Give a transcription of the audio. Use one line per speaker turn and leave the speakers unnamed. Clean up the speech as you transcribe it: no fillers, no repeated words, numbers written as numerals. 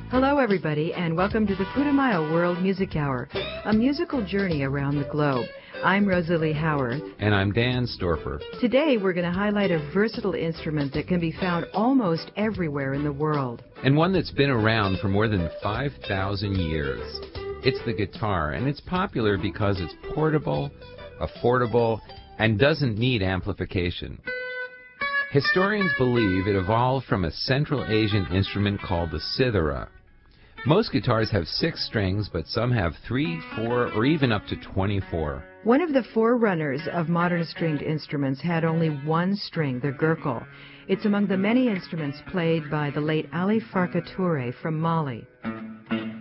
Hello, everybody, and welcome to the Putumayo World Music Hour, a musical journey around the globe. I'm Rosalie Howard.
And I'm Dan Storper.
Today, we're going to highlight a versatile instrument that can be found almost everywhere in the world.
And one that's been around for more than 5,000 years. It's the guitar, and it's popular because it's portable, affordable, and doesn't need amplification. Historians believe it evolved from a Central Asian instrument called the cithara. Most guitars have 6 strings, but some have 3, 4, or even up to 24.
One of the forerunners of modern stringed instruments had only one string, the gurkel. It's among the many instruments played by the late Ali Farka Touré from Mali.